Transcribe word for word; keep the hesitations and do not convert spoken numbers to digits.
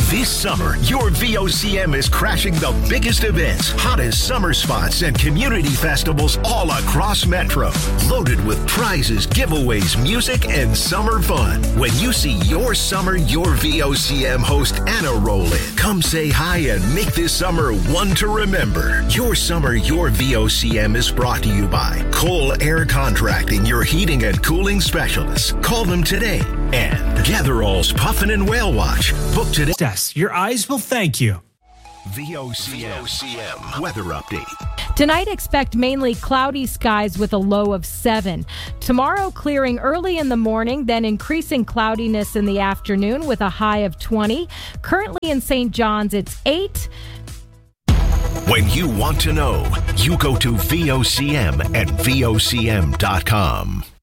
This summer, your V O C M is crashing the biggest events, hottest summer spots, and community festivals all across Metro. Loaded with prizes, giveaways, music, and summer fun. When you see your summer, your V O C M host Anna roll in, come say hi and make this summer one to remember. Your summer, your V O C M is brought to you by Cole Air Contracting, your heating and cooling specialists. Call them today. And Gatherall's Puffin and Whale Watch. Book today. Your eyes will thank you. V O C M weather update. Tonight, expect mainly cloudy skies with a low of seven. Tomorrow, clearing early in the morning, then increasing cloudiness in the afternoon with a high of twenty. Currently in Saint John's, it's eight. When you want to know, you go to V O C M at V O C M dot com.